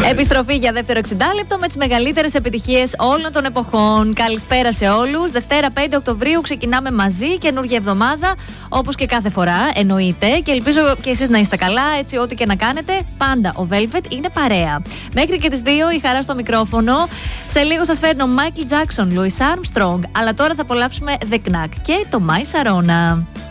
Επιστροφή για δεύτερο 60 λεπτό με τις μεγαλύτερες επιτυχίες όλων των εποχών. Καλησπέρα σε όλους. Δευτέρα 5 Οκτωβρίου ξεκινάμε μαζί. Καινούργια εβδομάδα, όπως και κάθε φορά, εννοείται. Και ελπίζω και εσείς να είστε καλά, έτσι ό,τι και να κάνετε. Πάντα ο Velvet είναι παρέα. Μέχρι και τις 2 η χαρά στο μικρόφωνο. Σε λίγο σας φέρνω Michael Jackson, Louis Armstrong. Αλλά τώρα θα απολαύσουμε The Knack και το My Sarona.